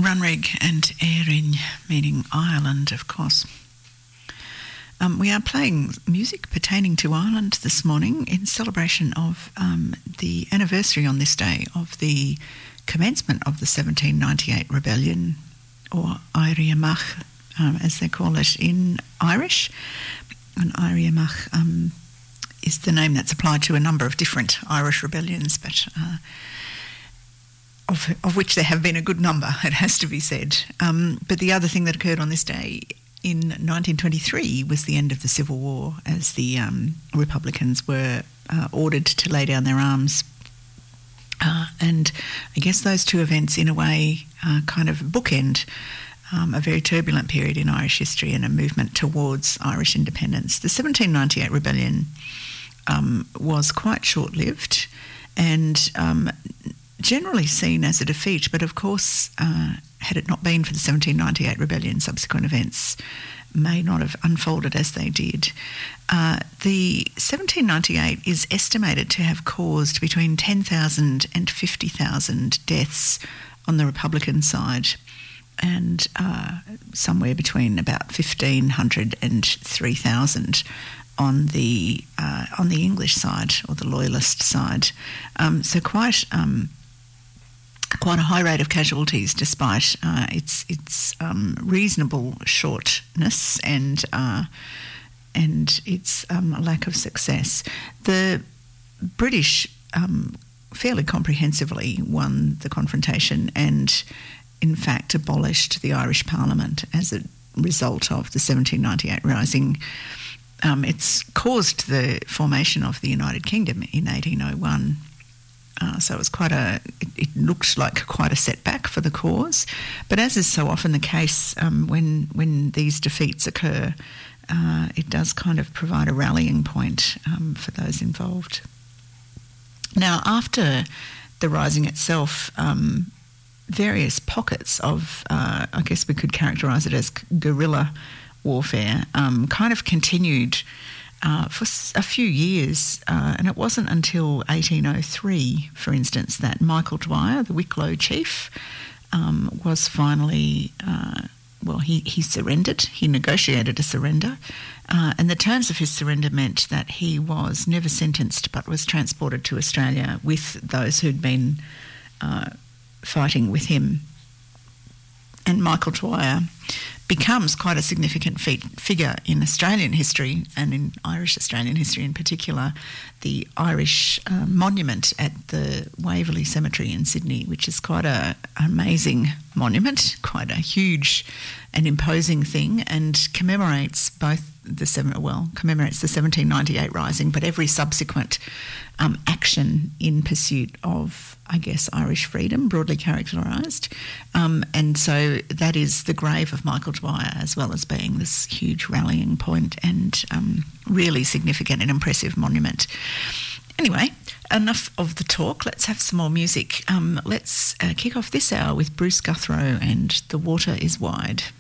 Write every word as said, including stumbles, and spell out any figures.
Runrig and Éireann, meaning Ireland, of course. Um, we are playing music pertaining to Ireland this morning in celebration of um, the anniversary on this day of the commencement of the seventeen ninety-eight rebellion, or Éirí Amach, um, as they call it in Irish. And Éirí Amach um, is the name that's applied to a number of different Irish rebellions, but uh, of, of which there have been a good number, it has to be said. Um, but the other thing that occurred on this day in nineteen twenty-three was the end of the Civil War, as the um, Republicans were uh, ordered to lay down their arms. Uh, and I guess those two events, in a way, uh, kind of bookend um, a very turbulent period in Irish history and a movement towards Irish independence. The seventeen ninety-eight rebellion um, was quite short-lived and um, generally seen as a defeat, but of course, uh, had it not been for the seventeen ninety-eight rebellion, subsequent events may not have unfolded as they did. Uh, the seventeen ninety-eight is estimated to have caused between ten thousand and fifty thousand deaths on the Republican side, and uh, somewhere between about fifteen hundred and three thousand on the uh, on the English side, or the Loyalist side. Um, so quite um, quite a high rate of casualties, despite uh, its its um, reasonable shortness and uh, and its um, lack of success. The British um, fairly comprehensively won the confrontation and, in fact, abolished the Irish Parliament as a result of the seventeen ninety-eight Rising. Um, it's caused the formation of the United Kingdom in eighteen oh one. Uh, so it was quite a, it, it looked like quite a setback for the cause. But as is so often the case um, when when these defeats occur, uh, it does kind of provide a rallying point um, for those involved. Now, after the Rising itself, um, various pockets of, uh, I guess we could characterise it as guerrilla warfare, um, kind of continued Uh, for a few years, uh, and it wasn't until eighteen oh three, for instance, that Michael Dwyer, the Wicklow chief, um, was finally, uh, well, he, he surrendered. He negotiated a surrender, uh, and the terms of his surrender meant that he was never sentenced but was transported to Australia with those who'd been uh, fighting with him. And Michael Dwyer becomes quite a significant fe- figure in Australian history, and in Irish Australian history in particular. The Irish uh, monument at the Waverley Cemetery in Sydney, which is quite a, an amazing monument, quite a huge and imposing thing, and commemorates both the seven, well, commemorates the seventeen ninety-eight Rising, but every subsequent um, action in pursuit of, I guess, Irish freedom, broadly characterised. Um, and so that is the grave of Michael Dwyer, as well as being this huge rallying point and um, really significant and impressive monument. Anyway, enough of the talk. Let's have some more music. Um, let's uh, kick off this hour with Bruce Guthrow and The Water is Wide.